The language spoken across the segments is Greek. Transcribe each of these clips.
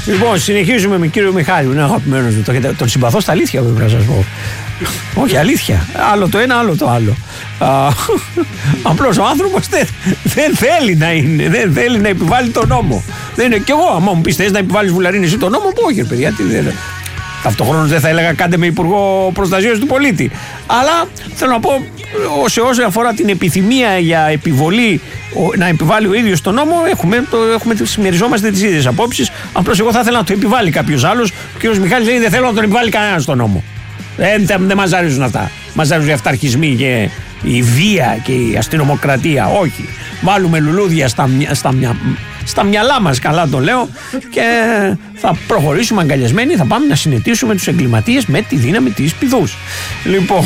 Λοιπόν, συνεχίζουμε με κύριο Μιχάλη. Είναι αγαπημένος μου. Τον συμπαθώ στα αλήθεια, πρέπει να σας πω. Όχι, αλήθεια. Άλλο το ένα, άλλο το άλλο. Απλώς ο άνθρωπος δεν θέλει να είναι. Δεν θέλει να επιβάλλει τον νόμο. Δεν είναι κι εγώ. Άμα μου πεις θες να επιβάλλεις βουλαρίνη εσύ τον νόμο, πω όχι, παιδιά. Ταυτοχρόνως δεν θα έλεγα κάντε με Υπουργό Προστασίας του Πολίτη. Αλλά θέλω να πω, σε όσο αφορά την επιθυμία για επιβολή, να επιβάλλει ο ίδιος τον νόμο, συμμεριζόμαστε τις ίδιες απόψεις. Απλώς εγώ θα ήθελα να το επιβάλλει κάποιος άλλος. Ο κ. Μιχάλης λέει δεν θέλω να τον επιβάλλει κανένας τον νόμο. Δεν μας αρέσουν αυτά. Μας αρέσουν οι αυταρχισμοί και η βία και η αστυνομοκρατία. Όχι. Βάλουμε λουλούδια στα μυαλά μας, καλά το λέω, και θα προχωρήσουμε αγκαλιασμένοι, θα πάμε να συνετήσουμε τους εγκληματίες με τη δύναμη της πηδούς. Λοιπόν,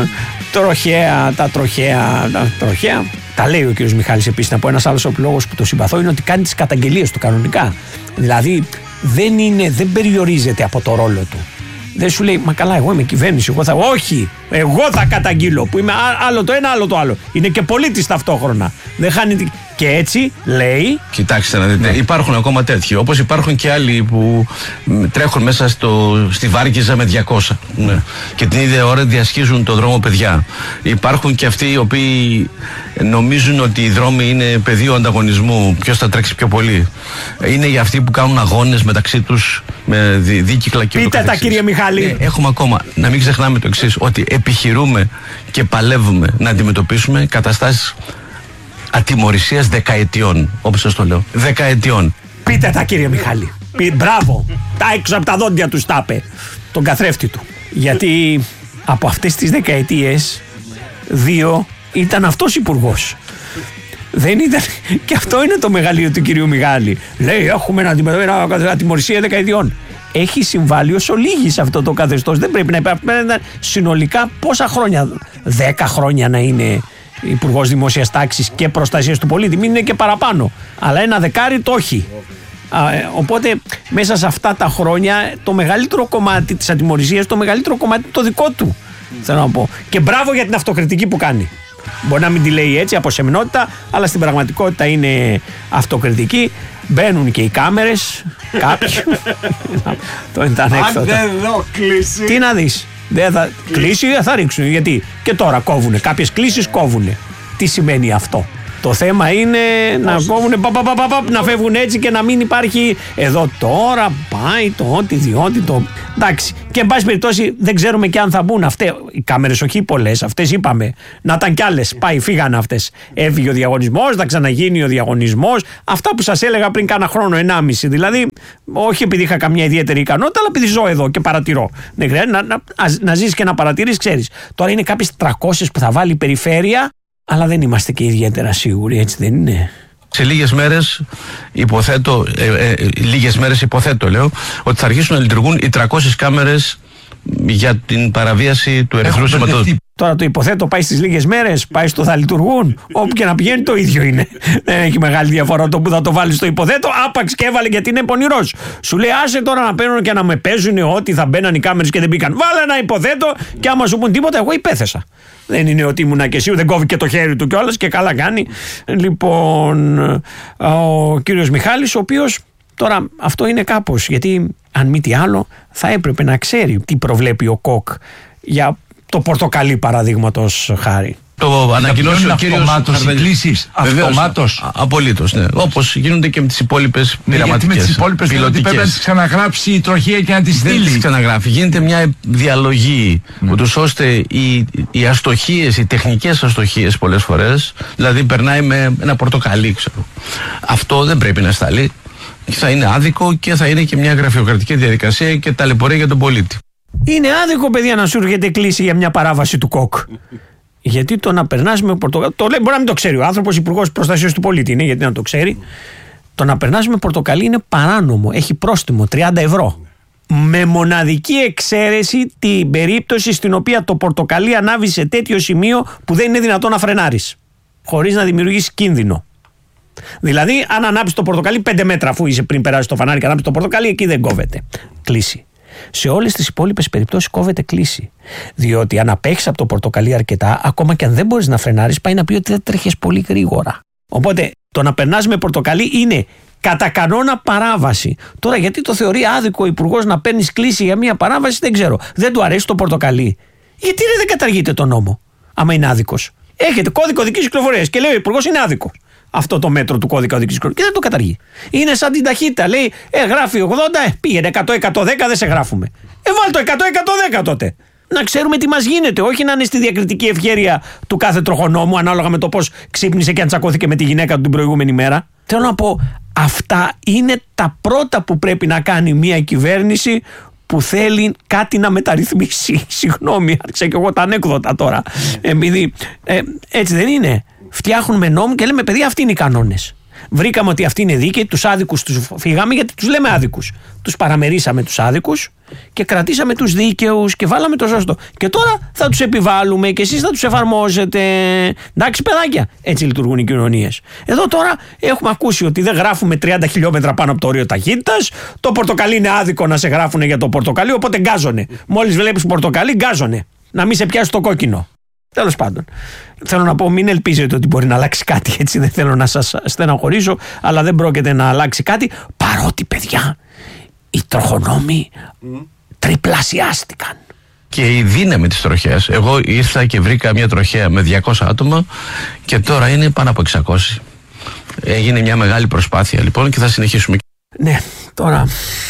τα τροχαία, τα λέει ο κ. Μιχάλης επίσης. Να πω, ένας άλλος λόγος που το συμπαθώ είναι ότι κάνει τις καταγγελίες του κανονικά. Δηλαδή δεν περιορίζεται από το ρόλο του. Δεν σου λέει, μα καλά, εγώ είμαι κυβέρνηση. Όχι, εγώ θα καταγγείλω. Που είμαι άλλο το ένα, άλλο το άλλο. Είναι και πολίτης ταυτόχρονα. Δεν χάνει. Και έτσι λέει. Κοιτάξτε να δείτε, υπάρχουν ακόμα τέτοιοι. Όπως υπάρχουν και άλλοι που τρέχουν μέσα στη Βάρκιζα με 200. Ναι. Και την ίδια ώρα διασχίζουν το δρόμο παιδιά. Υπάρχουν και αυτοί οι οποίοι νομίζουν ότι οι δρόμοι είναι πεδίο ανταγωνισμού. Ποιος θα τρέξει πιο πολύ. Είναι για αυτοί που κάνουν αγώνες μεταξύ τους με δίκυκλα και ούτω καθεξής. Πείτε τα, κύριε Μιχάλη. Έχουμε ακόμα. Να μην ξεχνάμε το εξής, ότι επιχειρούμε και παλεύουμε να αντιμετωπίσουμε καταστάσεις ατιμωρησίας δεκαετιών, όπως σας το λέω. Δεκαετιών. Πείτε τα, κύριε Μιχάλη. Μπράβο. Τα έξω από τα δόντια του τάπε. Τον καθρέφτη του. Γιατί από αυτές τις δεκαετίες 2 ήταν αυτός υπουργός. Δεν ήταν. Και αυτό είναι το μεγαλείο του κυρίου Μιχάλη. Λέει έχουμε να αντιμετωπίσουμε ατιμωρησία δεκαετιών. Έχει συμβάλει ως ολίγης αυτό το καθεστώς. Δεν πρέπει να υπάρχει. Συνολικά πόσα χρόνια? 10 χρόνια να είναι Υπουργός Δημόσιας Τάξης και Προστασίας του Πολίτη. Μην είναι και παραπάνω. Αλλά ένα δεκάρι το έχει. Οπότε μέσα σε αυτά τα χρόνια το μεγαλύτερο κομμάτι της ατιμωρησίας, το μεγαλύτερο κομμάτι το δικό του. Θέλω να πω. Και μπράβο για την αυτοκριτική που κάνει. Μπορεί να μην τη λέει έτσι από σεμνότητα, αλλά στην πραγματικότητα είναι αυτοκριτική. Μπαίνουν και οι κάμερες. Κάποιοι. Το είναι τα ανέκδοτα. Αν δεν δω κλείσει. Τι να δεις. Δεν θα κλείσει, θα ρίξουν. Γιατί και τώρα κόβουνε. Κάποιες κλήσεις κόβουνε. Τι σημαίνει αυτό? Το θέμα είναι να κόβουνε, να φεύγουν έτσι και να μην υπάρχει εδώ τώρα πάει το ότι, διότι το. Εντάξει. Και εν πάση περιπτώσει δεν ξέρουμε και αν θα μπουν αυτές. Οι κάμερες, όχι πολλές, αυτές είπαμε. Να ήταν κι άλλες. Πάει, φύγανε αυτές. Έφυγε ο διαγωνισμός, θα ξαναγίνει ο διαγωνισμός. Αυτά που σας έλεγα πριν κάνα χρόνο, 1,5. Δηλαδή, όχι επειδή είχα καμιά ιδιαίτερη ικανότητα, αλλά επειδή ζω εδώ και παρατηρώ. Δεν χρειάζεται να ζεις και να παρατηρείς, ξέρεις. Τώρα είναι κάποιες 300 που θα βάλει η περιφέρεια. Αλλά δεν είμαστε και ιδιαίτερα σίγουροι, έτσι δεν είναι? Σε λίγες μέρες υποθέτω, λέω, ότι θα αρχίσουν να λειτουργούν οι 300 κάμερες για την παραβίαση του ερυθρού σηματοδότη. Τώρα το υποθέτω πάει στις λίγες μέρες, πάει στο θα λειτουργούν. Όπου και να πηγαίνει το ίδιο είναι. Δεν έχει μεγάλη διαφορά το που θα το βάλει στο υποθέτω. Άπαξ και έβαλε γιατί είναι πονηρός. Σου λέει άσε τώρα να παίρνουν και να με παίζουν ότι θα μπαίναν οι κάμερες και δεν μπήκαν. Βάλε ένα υποθέτω και άμα σου πούν τίποτα, εγώ υπέθεσα. Δεν είναι ότι ήμουνα και εσύ, δεν κόβει και το χέρι του κιόλας και καλά κάνει. Λοιπόν, ο κύριος Μιχάλης, ο οποίος τώρα αυτό είναι κάπως, γιατί αν μη τι άλλο θα έπρεπε να ξέρει τι προβλέπει ο ΚΟΚ για το πορτοκαλί παραδείγματος χάρη. Το ανακοινώσει ο κύριος κλήσεις. Αυτομάτως. Απολύτως, ναι. Όπως γίνονται και με τις υπόλοιπες πειραματικές. Γιατί με τις υπόλοιπες πρέπει να τις ξαναγράψει η τροχία και να τις στείλει. Δεν τις ξαναγράφει. Γίνεται μια διαλογή, ούτως ώστε οι αστοχίες, οι τεχνικές αστοχίες πολλές φορές, δηλαδή περνάει με ένα πορτοκαλί, ξέρω. Αυτό δεν πρέπει να σταλεί. Θα είναι άδικο και θα είναι και μια γραφειοκρατική διαδικασία και ταλαιπωρία για τον πολίτη. Είναι άδικο, παιδιά, να σου έρχεται κλίση για μια παράβαση του ΚΟΚ. Γιατί το να περνάς με πορτοκαλί. Το λέει, μπορεί να μην το ξέρει. Ο άνθρωπος Υπουργός Προστασίας του Πολίτη είναι, γιατί να το ξέρει. Το να περνάς με πορτοκαλί είναι παράνομο. Έχει πρόστιμο 30 ευρώ. Με μοναδική εξαίρεση την περίπτωση στην οποία το πορτοκαλί ανάβει σε τέτοιο σημείο που δεν είναι δυνατόν να φρενάρεις. Χωρίς να δημιουργήσει κίνδυνο. Δηλαδή, αν ανάψεις το πορτοκαλί 5 μέτρα αφού είσαι πριν περάσει το φανάρι και ανάψεις το πορτοκαλί, εκεί δεν κόβεται. Κλείσει. Σε όλες τις υπόλοιπες περιπτώσεις κόβεται κλίση. Διότι αν απέχεις από το πορτοκαλί αρκετά, ακόμα και αν δεν μπορείς να φρενάρεις, πάει να πει ότι δεν τρέχεις πολύ γρήγορα. Οπότε το να περνάς με πορτοκαλί είναι κατά κανόνα παράβαση. Τώρα, γιατί το θεωρεί άδικο ο υπουργός να παίρνει κλίση για μια παράβαση, δεν ξέρω. Δεν του αρέσει το πορτοκαλί. Γιατί δεν καταργείτε τον νόμο, άμα είναι άδικος? Έχετε κώδικο οδικής κυκλοφορίας και λέει ο υπουργός είναι άδικο αυτό το μέτρο του κώδικα οδικής κυκλοφορίας και δεν το καταργεί. Είναι σαν την ταχύτητα. Λέει, γράφει 80, πήγαινε 100-110, δεν σε γράφουμε. Βάλ το 100-110 τότε. Να ξέρουμε τι μας γίνεται, όχι να είναι στη διακριτική ευχέρεια του κάθε τροχονόμου ανάλογα με το πώς ξύπνησε και αν τσακώθηκε με τη γυναίκα του την προηγούμενη μέρα. Θέλω να πω, αυτά είναι τα πρώτα που πρέπει να κάνει μια κυβέρνηση που θέλει κάτι να μεταρρυθμίσει. Συγγνώμη, άρχισα και εγώ τα ανέκδοτα τώρα. Επειδή έτσι δεν είναι. Φτιάχνουμε νόμο και λέμε, παιδιά, αυτοί είναι οι κανόνες. Βρήκαμε ότι αυτοί είναι δίκαιοι, τους άδικους τους φύγαμε γιατί τους λέμε άδικους. Τους παραμερίσαμε τους άδικους και κρατήσαμε τους δίκαιους και βάλαμε το σωστό. Και τώρα θα τους επιβάλλουμε και εσείς θα τους εφαρμόζετε. Εντάξει, παιδάκια, έτσι λειτουργούν οι κοινωνίες. Εδώ τώρα έχουμε ακούσει ότι δεν γράφουμε 30 χιλιόμετρα πάνω από το όριο ταχύτητας. Το πορτοκαλί είναι άδικο να σε γράφουν για το πορτοκαλί, οπότε γκάζωνε. Μόλις βλέπεις πορτοκαλί, γκάζωνε. Να μην σε πιάσει το κόκκινο. Τέλος πάντων, θέλω να πω, μην ελπίζετε ότι μπορεί να αλλάξει κάτι, έτσι, δεν θέλω να σας στεναχωρήσω, αλλά δεν πρόκειται να αλλάξει κάτι, παρότι, παιδιά, οι τροχονόμοι τριπλασιάστηκαν. Και η δύναμη της τροχέας. Εγώ ήρθα και βρήκα μια τροχέα με 200 άτομα και τώρα είναι πάνω από 600. Έγινε μια μεγάλη προσπάθεια λοιπόν και θα συνεχίσουμε. Ναι, τώρα...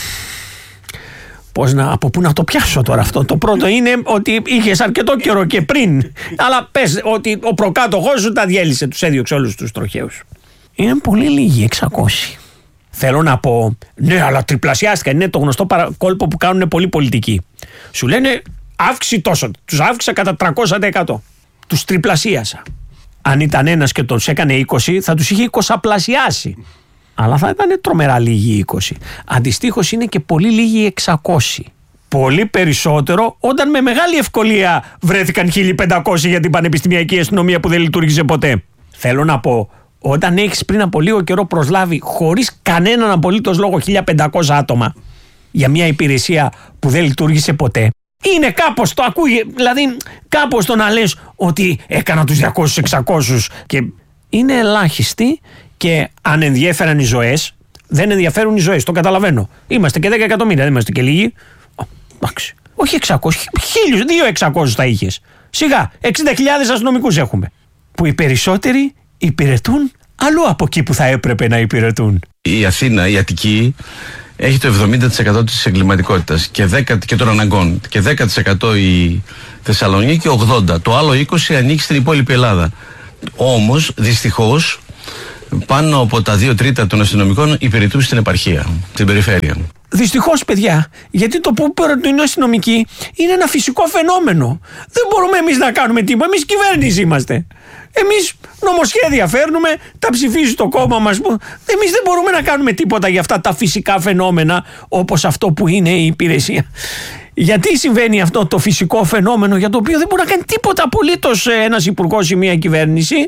από πού να το πιάσω τώρα αυτό? Το πρώτο είναι ότι είχες αρκετό καιρό και πριν. Αλλά πες ότι ο προκάτοχός σου τα διέλυσε, τους έδιωξε όλους τους τροχαίους. Είναι πολύ λίγοι, 600. Θέλω να πω, ναι, αλλά τριπλασιάστηκαν. Είναι το γνωστό κόλπο που κάνουν πολλοί πολιτικοί. Σου λένε αύξηση τόσο. Τους αύξησα κατά 300%. Τους τριπλασίασα. Αν ήταν ένας και τους έκανε 20, θα τους είχε 20πλασιάσει. Αλλά θα ήταν τρομερά λίγοι 20. Αντιστοίχως είναι και πολύ λίγοι 600. Πολύ περισσότερο όταν με μεγάλη ευκολία βρέθηκαν 1500 για την πανεπιστημιακή αστυνομία που δεν λειτουργήσε ποτέ. Θέλω να πω, όταν έχεις πριν από λίγο καιρό προσλάβει χωρίς κανέναν απολύτως λόγο 1500 άτομα για μια υπηρεσία που δεν λειτουργήσε ποτέ, είναι κάπως το ακούγε, δηλαδή κάπως το να λες ότι έκανα τους 200-600 και είναι ελάχιστοι. Και αν ενδιέφεραν οι ζωές, δεν ενδιαφέρουν οι ζωές, το καταλαβαίνω. Είμαστε και 10 εκατομμύρια, δεν είμαστε και λίγοι. Εντάξει. Όχι 600, 1.000, 2.600 θα είχες. Σιγά, 60.000 αστυνομικούς έχουμε. Που οι περισσότεροι υπηρετούν αλλού από εκεί που θα έπρεπε να υπηρετούν. Η Αθήνα, η Αττική, έχει το 70% της εγκληματικότητας και των αναγκών. Και 10% η Θεσσαλονίκη και 80%. Το άλλο 20% ανήκει στην υπόλοιπη Ελλάδα. Όμως, δυστυχώς, πάνω από τα 2/3 των αστυνομικών υπηρετούν στην επαρχία, στην περιφέρεια. Δυστυχώς, παιδιά, γιατί το που υπηρετούν οι αστυνομικοί είναι ένα φυσικό φαινόμενο. Δεν μπορούμε εμείς να κάνουμε τίποτα. Εμείς κυβέρνηση είμαστε. Εμείς νομοσχέδια φέρνουμε, τα ψηφίζει το κόμμα μας. Εμείς δεν μπορούμε να κάνουμε τίποτα για αυτά τα φυσικά φαινόμενα όπως αυτό που είναι η υπηρεσία. Γιατί συμβαίνει αυτό το φυσικό φαινόμενο για το οποίο δεν μπορεί να κάνει τίποτα απολύτως ένας υπουργός ή μια κυβέρνηση?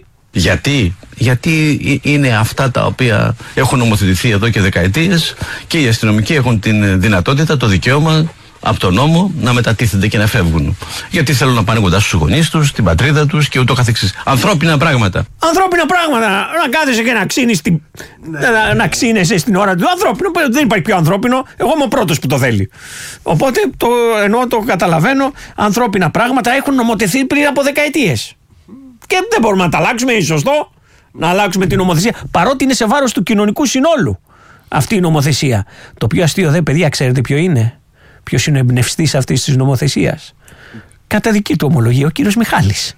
Γιατί είναι αυτά τα οποία έχουν νομοθετηθεί εδώ και δεκαετίες και οι αστυνομικοί έχουν την δυνατότητα, το δικαίωμα από τον νόμο να μετατίθενται και να φεύγουν. Γιατί θέλουν να πάνε κοντά στους γονείς τους, την πατρίδα τους και ούτω καθεξής. Ανθρώπινα πράγματα. Ανθρώπινα πράγματα. Να κάθεσαι και να ξύνεις να ξύνεσαι στην ώρα του. Ανθρώπινο. Δεν υπάρχει πιο ανθρώπινο. Εγώ είμαι ο πρώτος που το θέλει. Οπότε ενώ το καταλαβαίνω, ανθρώπινα πράγματα έχουν νομοθετηθεί πριν από δεκαετίες. Και δεν μπορούμε να τα αλλάξουμε, είναι σωστό να αλλάξουμε την νομοθεσία, παρότι είναι σε βάρος του κοινωνικού συνόλου αυτή η νομοθεσία. Το πιο αστείο, παιδιά, ξέρετε ποιο είναι? Ποιος είναι ο εμπνευστής αυτής της νομοθεσίας? Κατά δική του ομολογία, ο κύριος Μιχάλης.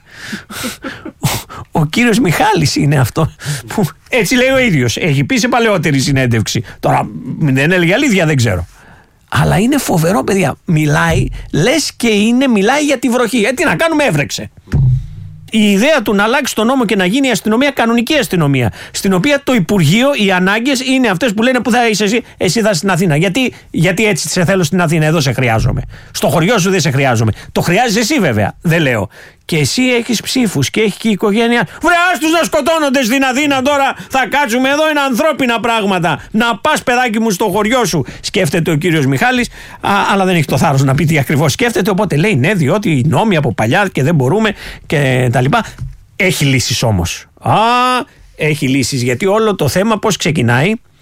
Ο κύριος Μιχάλης είναι αυτό που έτσι λέει ο ίδιος. Έχει πει σε παλαιότερη συνέντευξη. Τώρα δεν έλεγε αλήθεια, δεν ξέρω. Αλλά είναι φοβερό, παιδιά. Μιλάει, λες και μιλάει για τη βροχή. Τι να κάνουμε, έβρεξε. Η ιδέα του να αλλάξει τον νόμο και να γίνει η αστυνομία κανονική αστυνομία, στην οποία το Υπουργείο, οι ανάγκες είναι αυτές που λένε που θα είσαι εσύ θα είσαι στην Αθήνα. Γιατί έτσι σε θέλω στην Αθήνα, εδώ σε χρειάζομαι. Στο χωριό σου δεν σε χρειάζομαι. Το χρειάζεσαι εσύ, βέβαια, δεν λέω. Και εσύ έχεις ψήφους και έχει και η οικογένεια. Βρε, άστους να σκοτώνονται στην Αθήνα τώρα. Θα κάτσουμε εδώ, είναι ανθρώπινα πράγματα. Να πας, παιδάκι μου, στο χωριό σου. Σκέφτεται ο κύριος Μιχάλης, αλλά δεν έχει το θάρρος να πει τι ακριβώς σκέφτεται. Οπότε λέει ναι, διότι οι νόμοι από παλιά και δεν μπορούμε και τα λοιπά. Έχει λύσεις όμως. Έχει λύσεις, γιατί όλο το θέμα πώς ξεκινάει?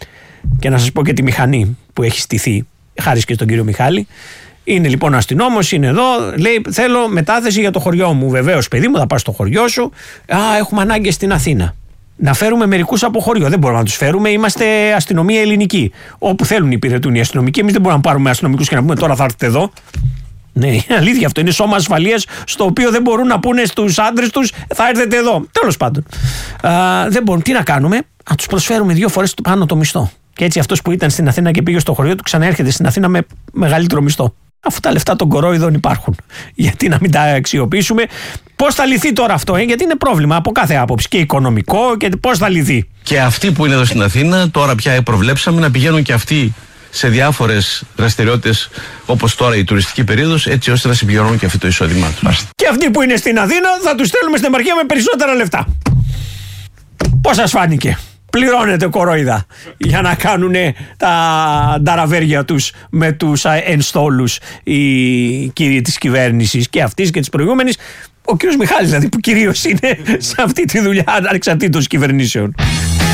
και να σας πω και τη μηχανή που έχει στηθεί, χάρη και στον κύριο Μιχάλη. Είναι λοιπόν αστυνόμος, είναι εδώ, λέει: θέλω μετάθεση για το χωριό μου. Βεβαίως, παιδί μου, θα πας στο χωριό σου. Έχουμε ανάγκες στην Αθήνα. Να φέρουμε μερικούς από χωριό. Δεν μπορούμε να τους φέρουμε, είμαστε αστυνομία ελληνική. Όπου θέλουν υπηρετούν οι αστυνομικοί. Εμείς δεν μπορούμε να πάρουμε αστυνομικούς και να πούμε: τώρα θα έρθετε εδώ. Ναι, είναι αλήθεια αυτό. Είναι σώμα ασφαλείας στο οποίο δεν μπορούν να πούνε στους άντρες τους: θα έρθετε εδώ. Τέλος πάντων. Δεν μπορούν. Τι να κάνουμε? Να τους προσφέρουμε 2 φορές πάνω το μισθό. Και έτσι αυτός που ήταν στην Αθήνα και πήγε στο χωριό του ξαναέρχεται στην Αθήνα με μεγαλύτερο μισθό. Αφού τα λεφτά των κορόιδων υπάρχουν. Γιατί να μην τα αξιοποιήσουμε? Πώς θα λυθεί τώρα αυτό, γιατί είναι πρόβλημα από κάθε άποψη. Και οικονομικό, και πώς θα λυθεί. Και αυτοί που είναι εδώ στην Αθήνα, τώρα πια προβλέψαμε να πηγαίνουν και αυτοί σε διάφορες δραστηριότητες, όπως τώρα η τουριστική περίοδος, έτσι ώστε να συμπληρώνουν και αυτό το εισόδημά τους. Και αυτοί που είναι στην Αθήνα θα τους στέλνουμε στην επαρχία με περισσότερα λεφτά. Πώς σας φάνηκε? Πληρώνετε κορόιδα για να κάνουν τα νταραβέρια τους με τους ενστόλους οι κύριοι της κυβέρνησης και αυτής και της προηγούμενης. Ο κύριος Μιχάλης δηλαδή, που κυρίως είναι σε αυτή τη δουλειά ανεξαρτήτως κυβερνήσεων.